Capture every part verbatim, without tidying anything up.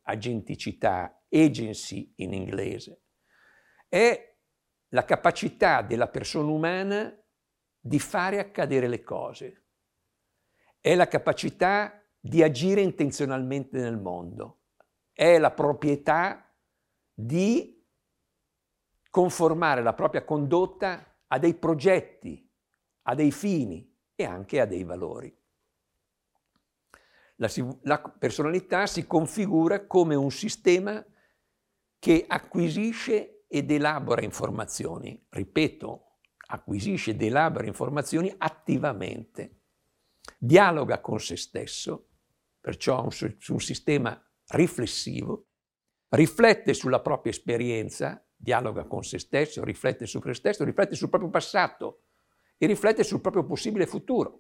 agenticità, agency in inglese, è la capacità della persona umana di fare accadere le cose, è la capacità di agire intenzionalmente nel mondo, è la proprietà di conformare la propria condotta a dei progetti, a dei fini e anche a dei valori. La, la personalità si configura come un sistema che acquisisce ed elabora informazioni, ripeto, acquisisce ed elabora informazioni attivamente, dialoga con se stesso, perciò un, un sistema riflessivo, riflette sulla propria esperienza, dialoga con se stesso, riflette su se stesso, riflette sul proprio passato e riflette sul proprio possibile futuro.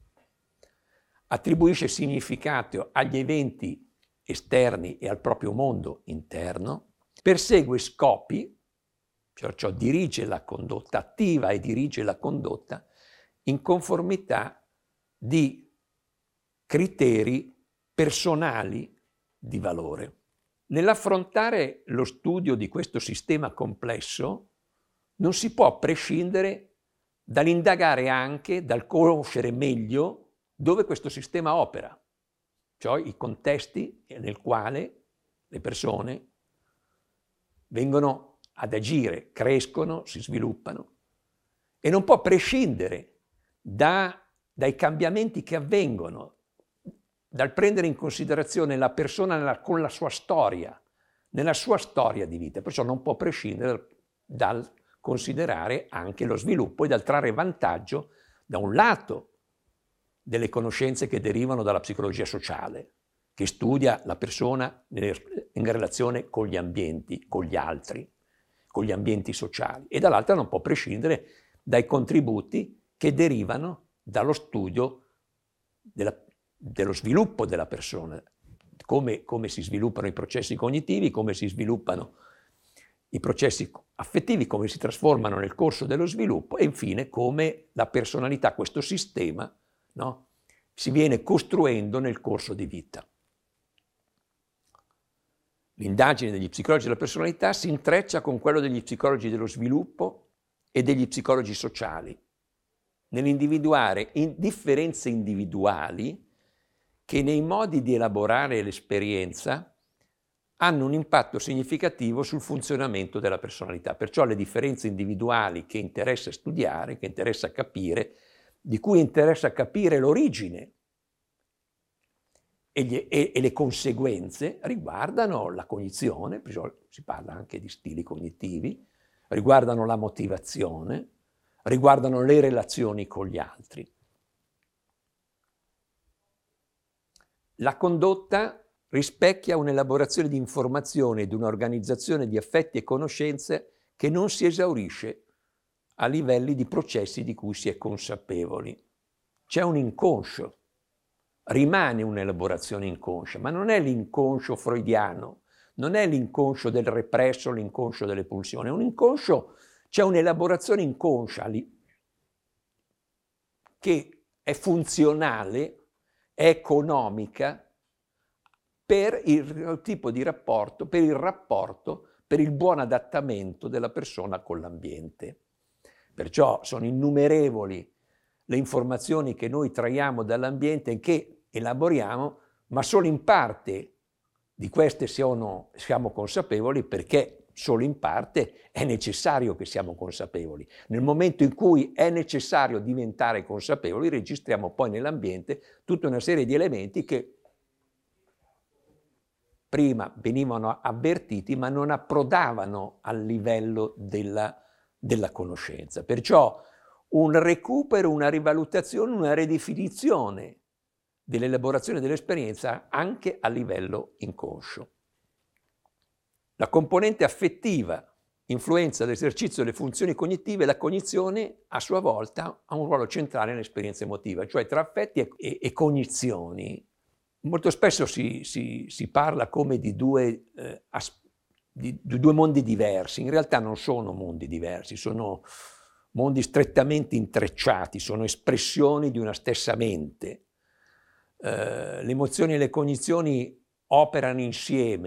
Attribuisce significato agli eventi esterni e al proprio mondo interno, persegue scopi, perciò dirige la condotta, attiva e dirige la condotta in conformità di criteri personali di valore. Nell'affrontare lo studio di questo sistema complesso non si può prescindere dall'indagare anche, dal conoscere meglio dove questo sistema opera, cioè i contesti nel quale le persone vengono ad agire, crescono, si sviluppano, e non può prescindere da, dai cambiamenti che avvengono, dal prendere in considerazione la persona nella, con la sua storia, nella sua storia di vita, perciò non può prescindere dal considerare anche lo sviluppo e dal trarre vantaggio da un lato delle conoscenze che derivano dalla psicologia sociale, che studia la persona in relazione con gli ambienti, con gli altri, con gli ambienti sociali, e dall'altra non può prescindere dai contributi che derivano dallo studio della, dello sviluppo della persona, come, come si sviluppano i processi cognitivi, come si sviluppano i processi affettivi, come si trasformano nel corso dello sviluppo e infine come la personalità, questo sistema, no, si viene costruendo nel corso di vita. L'indagine degli psicologi della personalità si intreccia con quello degli psicologi dello sviluppo e degli psicologi sociali, nell'individuare in differenze individuali che nei modi di elaborare l'esperienza hanno un impatto significativo sul funzionamento della personalità. Perciò le differenze individuali che interessa studiare, che interessa capire, di cui interessa capire l'origine e, gli, e, e le conseguenze, riguardano la cognizione, perciò si parla anche di stili cognitivi, riguardano la motivazione, riguardano le relazioni con gli altri. La condotta rispecchia un'elaborazione di informazioni ed un'organizzazione di affetti e conoscenze che non si esaurisce a livelli di processi di cui si è consapevoli. C'è un inconscio, rimane un'elaborazione inconscia, ma non è l'inconscio freudiano, non è l'inconscio del represso, l'inconscio delle pulsioni, è un inconscio, c'è un'elaborazione inconscia che è funzionale, è economica per il tipo di rapporto, per il rapporto, per il buon adattamento della persona con l'ambiente. Perciò sono innumerevoli le informazioni che noi traiamo dall'ambiente e che elaboriamo, ma solo in parte di queste siamo, siamo consapevoli, perché solo in parte è necessario che siamo consapevoli. Nel momento in cui è necessario diventare consapevoli, registriamo poi nell'ambiente tutta una serie di elementi che prima venivano avvertiti ma non approdavano al livello della, della conoscenza. Perciò un recupero, una rivalutazione, una ridefinizione dell'elaborazione dell'esperienza anche a livello inconscio. La componente affettiva influenza l'esercizio delle funzioni cognitive, la cognizione a sua volta ha un ruolo centrale nell'esperienza emotiva, cioè tra affetti e, e, e cognizioni. Molto spesso si, si, si parla come di due, eh, di, di due mondi diversi, in realtà non sono mondi diversi, sono mondi strettamente intrecciati, sono espressioni di una stessa mente. Eh, le emozioni e le cognizioni operano insieme.